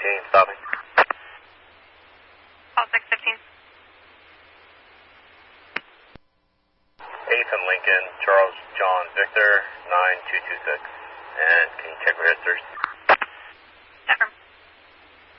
stopping. Call 615. Ethan Lincoln, Charles John Victor, 9226. And can you check registers? Affirm.